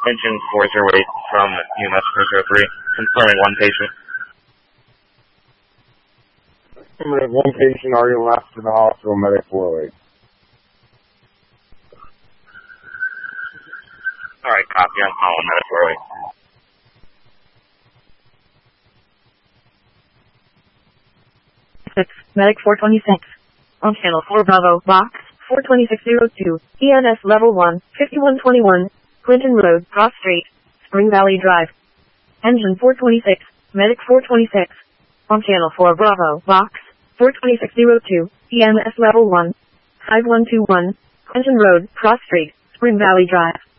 Engine 408 from UMS 403, confirming one patient. One patient already left to the hospital, medic 408. Alright, copy, I'm calling medic 408. Medic 426. On channel 4 Bravo, box 42602, ENS level 1, 5121, Clinton Road, Cross Street, Spring Valley Drive. Engine 426, Medic 426. On channel 4 Bravo, box 42602, EMS level 1, 5121, Clinton Road, Cross Street, Spring Valley Drive.